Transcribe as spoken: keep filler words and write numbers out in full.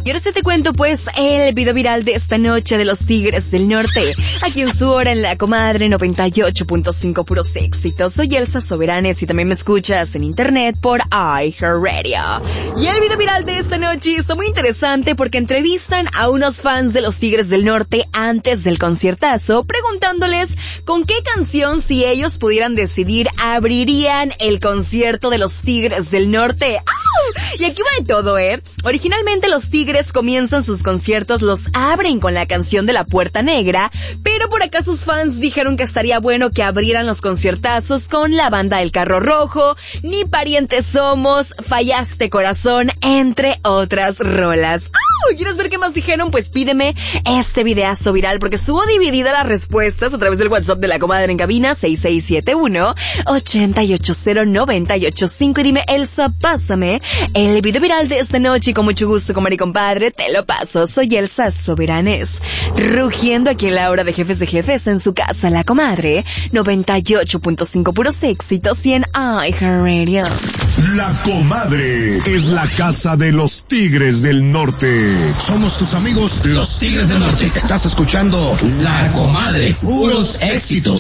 Y ahora sí te cuento pues el video viral de esta noche de los Tigres del Norte, aquí en su hora en La Comadre noventa y ocho punto cinco, puros éxitos. Soy Elsa Soberanes y también me escuchas en internet por iHeartRadio. Y el video viral de esta noche está muy interesante porque entrevistan a unos fans de los Tigres del Norte antes del conciertazo, preguntándoles con qué canción, si ellos pudieran decidir, abrirían el concierto de los Tigres del Norte. ¡Au! Y aquí va de todo, ¿eh? Originalmente los Tigres comienzan sus conciertos, los abren con la canción de La Puerta Negra, pero por acá sus fans dijeron que estaría bueno que abrieran los conciertazos con la banda El Carro Rojo, Ni Parientes Somos, Fallaste Corazón, entre otras rolas. ¡Oh! ¿Quieres ver qué más dijeron? Pues pídeme este videazo viral porque estuvo dividida las respuestas a través del WhatsApp de La Comadre en cabina seis seis siete uno, ocho ocho cero, nueve ocho cinco y dime, Elsa, pásame el video viral de esta noche y con mucho gusto, comadre y compadre, te lo paso. Soy Elsa Soberanes, rugiendo aquí en la hora de Jefes de Jefes en su casa, La Comadre noventa y ocho punto cinco, puros éxitos y en iHeartRadio. La Comadre es la casa de los Tigres del Norte. Somos tus amigos, los Tigres del Norte. Estás escuchando La Comadre, puros éxitos.